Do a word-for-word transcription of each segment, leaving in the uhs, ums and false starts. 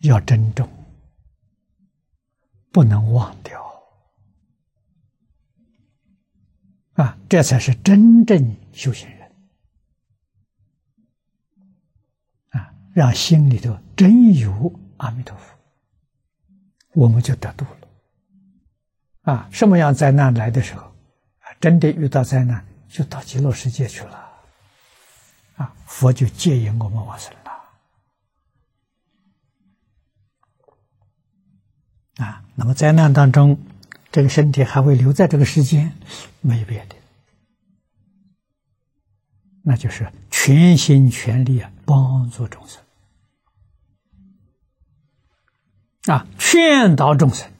要珍重，不能忘掉啊！这才是真正修行人啊！让心里头真有阿弥陀佛，我们就得度了啊！什么样灾难来的时候，真的遇到灾难，就到极乐世界去了啊！佛就接引我们往生了啊！那么灾难当中，这个身体还会留在这个世间，没有别的，那就是全心全力啊帮助众生啊，劝导众生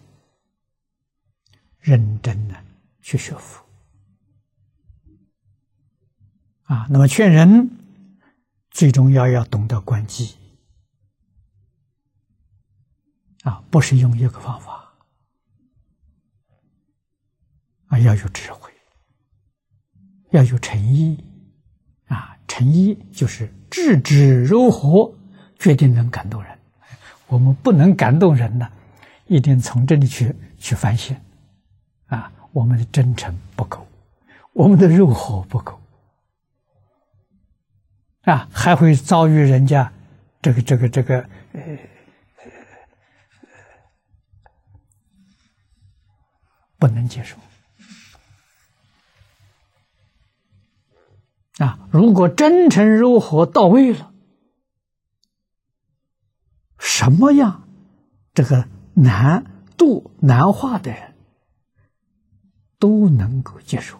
认真的去学佛啊。那么劝人最重要要懂得观机啊，不是用一个方法啊，要有智慧，要有诚意啊，诚意就是置之如火，决定能感动人。我们不能感动人呢，一定从这里去去反省啊，我们的真诚不够，我们的入火不够啊，还会遭遇人家这个这个这个呃。不能接受啊！如果真诚如火到位了，什么样这个难度难化的人都能够接受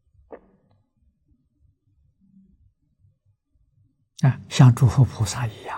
啊，像诸佛菩萨一样。